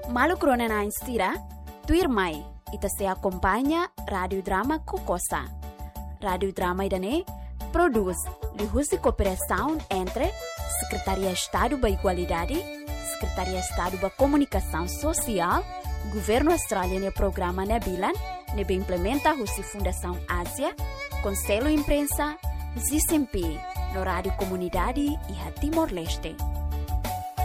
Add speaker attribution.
Speaker 1: Malu krona na instira, tu irmai, ita se acompanha Rádio Drama Kokosa. Rádio Drama idane produz de cooperação entre Secretaria de Estado da Igualdade, Secretaria de Estado da Comunicação Social, Governo Australiano e Programa Nebilan, nebe implementa a Fundação Ásia, Conselho Imprensa, ZCMP, no Rádio Comunidade e a Timor-Leste.